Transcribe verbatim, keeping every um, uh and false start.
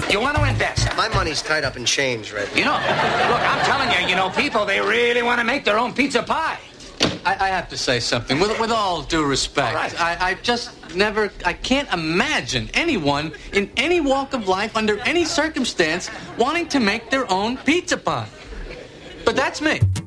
You want to invest. My money's tied up in change, Red. You know, look, I'm telling you, you know, people, they really want to make their own pizza pie. I, I have to say something, with, with all due respect. All right. I, I just never, I can't imagine anyone in any walk of life, under any circumstance, wanting to make their own pizza pie. But that's me.